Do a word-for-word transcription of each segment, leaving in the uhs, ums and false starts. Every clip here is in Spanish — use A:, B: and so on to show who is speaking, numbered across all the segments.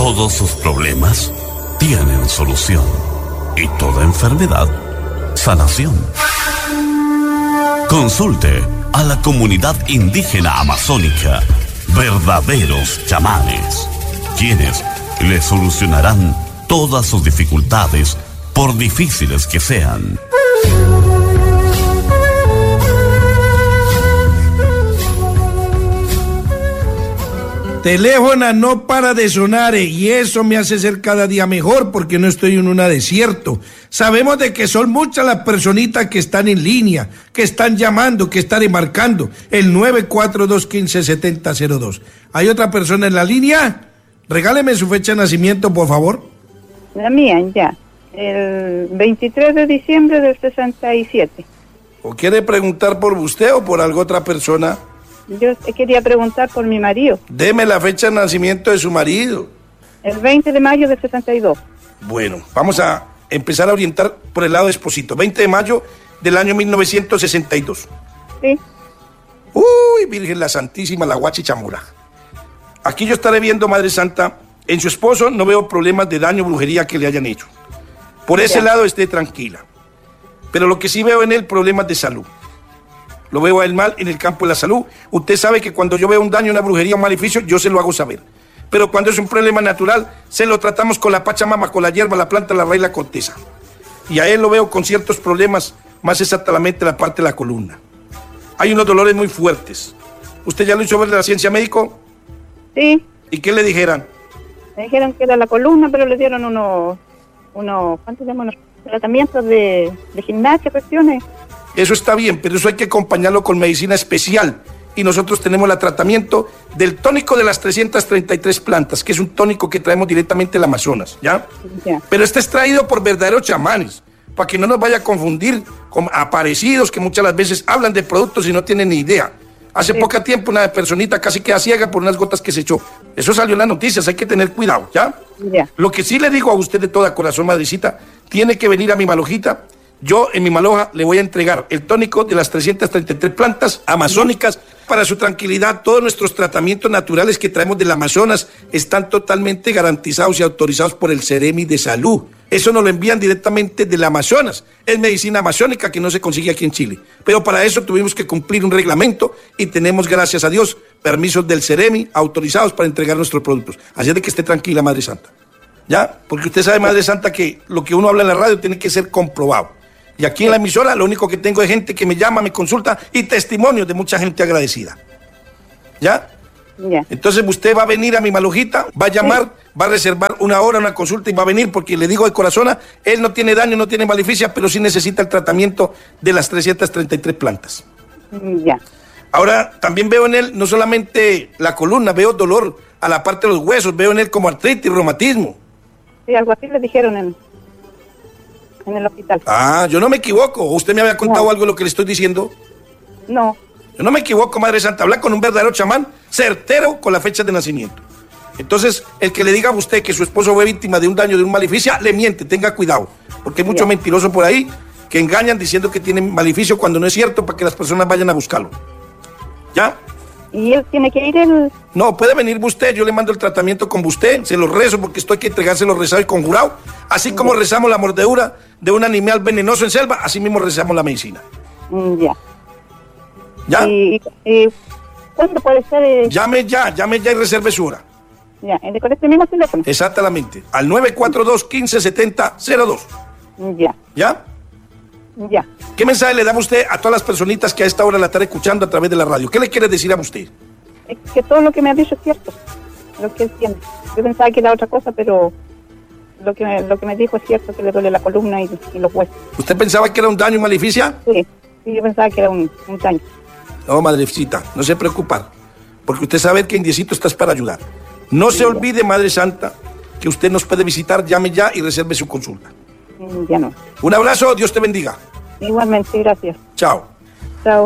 A: Todos sus problemas tienen solución. Y toda enfermedad, sanación. Consulte a la comunidad indígena amazónica, verdaderos chamanes, quienes le solucionarán todas sus dificultades, por difíciles que sean.
B: Teléfono no para de sonar, eh, y eso me hace ser cada día mejor porque no estoy en un desierto. Sabemos de que son muchas las personitas que están en línea, que están llamando, que están marcando el nueve cuatro dos, uno cinco, siete cero cero dos. ¿Hay otra persona en la línea? Regáleme su fecha de nacimiento, por favor.
C: La mía, ya. El veintitrés de diciembre del sesenta y siete.
B: ¿O quiere preguntar por usted o por alguna otra persona?
C: Yo quería preguntar por mi marido.
B: Deme la fecha de nacimiento de su marido.
C: El veinte de mayo del sesenta y dos.
B: Bueno, vamos a empezar a orientar por el lado de Esposito. veinte de mayo del año mil novecientos sesenta y dos.
C: Sí.
B: Uy, Virgen la Santísima, la Guachi Chamura. Aquí yo estaré viendo, Madre Santa, en su esposo no veo problemas de daño o brujería que le hayan hecho. Por ese ya. lado esté tranquila. Pero lo que sí veo en él, problemas de salud. Lo veo a él mal en el campo de la salud. Usted sabe que cuando yo veo un daño, una brujería, un maleficio, yo se lo hago saber. Pero cuando es un problema natural, se lo tratamos con la pachamama, con la hierba, la planta, la raíz, la corteza. Y a él lo veo con ciertos problemas, más exactamente la parte de la columna. Hay unos dolores muy fuertes. ¿Usted ya lo hizo ver de la ciencia médico?
C: Sí.
B: ¿Y qué le dijeron?
C: Me dijeron que era la columna, pero le dieron unos, unos ¿cuántos llaman? Unos tratamientos de, de gimnasia, cuestiones.
B: Eso está bien, pero eso hay que acompañarlo con medicina especial. Y nosotros tenemos el tratamiento del tónico de las trescientas treinta y tres plantas, que es un tónico que traemos directamente del Amazonas, ¿ya? Ya. Pero este es traído por verdaderos chamanes, para que no nos vaya a confundir con aparecidos que muchas las veces hablan de productos y no tienen ni idea. Hace sí. poco tiempo una personita casi queda ciega por unas gotas que se echó. Eso salió en las noticias, hay que tener cuidado, ¿ya? Ya. Lo que sí le digo a usted de toda corazón, madrecita, tiene que venir a mi malojita. Yo en mi maloja le voy a entregar el tónico de las trescientas treinta y tres plantas amazónicas para su tranquilidad. Todos nuestros tratamientos naturales que traemos del Amazonas están totalmente garantizados y autorizados por el Ceremi de Salud. Eso nos lo envían directamente del Amazonas. Es medicina amazónica que no se consigue aquí en Chile. Pero para eso tuvimos que cumplir un reglamento y tenemos, gracias a Dios, permisos del Ceremi autorizados para entregar nuestros productos. Así es de que esté tranquila, Madre Santa. ¿Ya? Porque usted sabe, Madre Santa, que lo que uno habla en la radio tiene que ser comprobado. Y aquí en la emisora lo único que tengo es gente que me llama, me consulta y testimonios de mucha gente agradecida. ¿Ya? Ya. Entonces usted va a venir a mi malojita, va a llamar, sí. va a reservar una hora, una consulta y va a venir porque le digo de corazón, él no tiene daño, no tiene maleficia, pero sí necesita el tratamiento de las trescientas treinta y tres plantas.
C: Ya.
B: Ahora, también veo en él no solamente la columna, veo dolor a la parte de los huesos, veo en él como artritis, reumatismo.
C: Sí, algo así le dijeron en... en el hospital.
B: Ah, yo no me equivoco. ¿Usted me había contado no. algo de lo que le estoy diciendo?
C: No.
B: Yo no me equivoco, Madre Santa. Habla con un verdadero chamán certero con la fecha de nacimiento. Entonces, el que le diga a usted que su esposo fue víctima de un daño, de un maleficio, le miente, tenga cuidado. Porque hay mucho mentiroso por ahí que engañan diciendo que tienen maleficio cuando no es cierto para que las personas vayan a buscarlo. ¿Ya?
C: ¿Y él tiene que ir el...?
B: No, puede venir usted, yo le mando el tratamiento con usted, se lo rezo porque esto hay que entregárselo rezado y conjurado. Así como rezamos la mordedura de un animal venenoso en selva, así mismo rezamos la medicina.
C: Ya.
B: ¿Ya?
C: ¿Y, y cuándo puede ser? Eh...
B: Llame ya, llame ya y reserve su hora.
C: Ya, ¿con este mismo teléfono?
B: Exactamente, al nueve cuatro dos, uno cinco, siete cero cero dos.
C: Ya.
B: ¿Ya?
C: Ya.
B: ¿Qué mensaje le da usted a todas las personitas que a esta hora la están escuchando a través de la radio? ¿Qué le quiere decir a usted?
C: Es que todo lo que me ha dicho es cierto, lo que él tiene. Yo pensaba que era otra cosa, pero lo que me, lo que me dijo es cierto, que le duele la columna y, y los huesos.
B: ¿Usted pensaba que era un daño, maleficia?
C: Sí, sí, yo pensaba que era un, un daño.
B: No, madrecita, no se preocupe, porque usted sabe que Indiecito estás para ayudar. No sí, se olvide, ya. Madre Santa, que usted nos puede visitar, llame ya y reserve su consulta.
C: Ya no.
B: Un abrazo, Dios te bendiga.
C: Igualmente, gracias.
B: Chao.
C: Chao.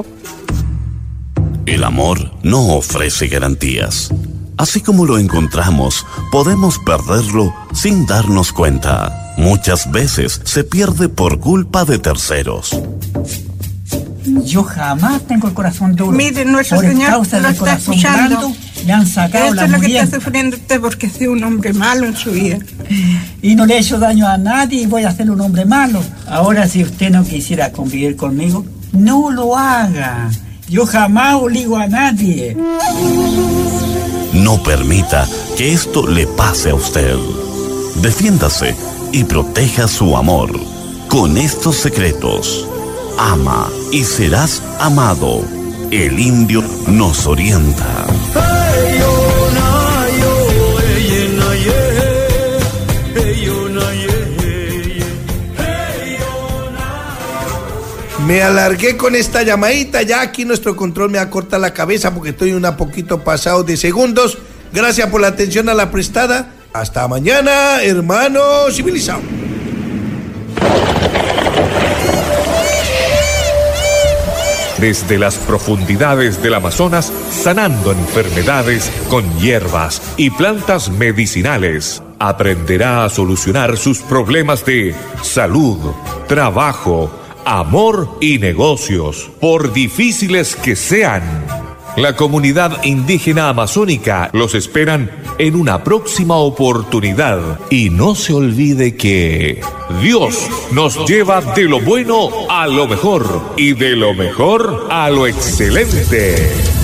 A: El amor no ofrece garantías. Así como lo encontramos, podemos perderlo sin darnos cuenta. Muchas veces se pierde por culpa de terceros.
D: Yo jamás tengo el corazón duro.
E: Mire, nuestro
D: por
E: Señor
D: causa
E: lo
D: del
E: está
D: corazón
E: escuchando.
D: blando, Le han sacado
E: Eso
D: la
E: es lo que
D: muriente.
E: está sufriendo usted porque ha sido un hombre malo en su vida.
D: Y no le he hecho daño a nadie y voy a ser un hombre malo. Ahora, si usted no quisiera convivir conmigo, no lo haga. Yo jamás obligo a nadie.
A: No permita que esto le pase a usted. Defiéndase y proteja su amor con estos secretos. Ama y serás amado. El indio nos orienta.
B: Me alargué con esta llamadita, ya aquí nuestro control me acorta la cabeza porque estoy un poquito pasado de segundos. Gracias por la atención a la prestada. Hasta mañana, hermano civilizado.
F: Desde las profundidades del Amazonas, sanando enfermedades con hierbas y plantas medicinales, aprenderá a solucionar sus problemas de salud, trabajo, amor y negocios, por difíciles que sean. La comunidad indígena amazónica los esperan en una próxima oportunidad. Y no se olvide que Dios nos lleva de lo bueno a lo mejor y de lo mejor a lo excelente.